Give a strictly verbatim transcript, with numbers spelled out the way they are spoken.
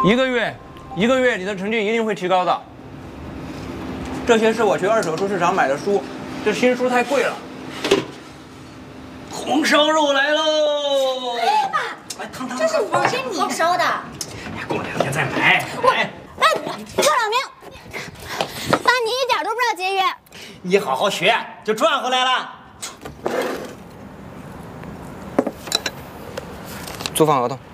一个月，一个月，你的成绩一定会提高的。这些是我去二手书市场买的书，这新书太贵了。红烧肉来喽！ 哎爸， 来，烫烫。 这是我给你烧的。 过两天再买。 我，爸，郭小明，爸，你一点都不知道节约。 你好好学，就赚回来了。 租房合同。